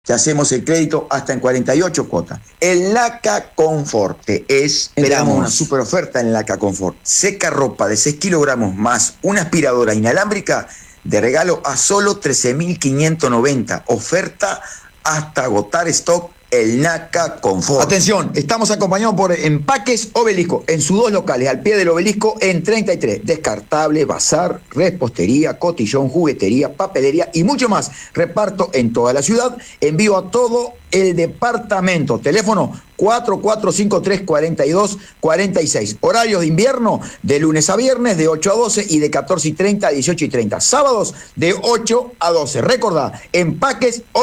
Te hacemos el crédito hasta en 48 cuotas. El Laca Confort esperamos una super oferta en Laca Confort. Seca ropa de 6 kilogramos más una aspiradora inalámbrica de regalo a solo 13.590. Oferta hasta agotar stock. El Laca Confort. Atención, estamos acompañados por Empaques Obelisco, en sus 2 locales, al pie del obelisco en 33. Descartable, bazar, repostería, cotillón, juguetería, papelería y mucho más. Reparto en toda la ciudad, envío a todo el departamento. Teléfono 4453-4246. Horarios de invierno de lunes a viernes de 8 a 12 y de 14:30 a 18:30. Sábados de 8 a 12. Recordá, Empaques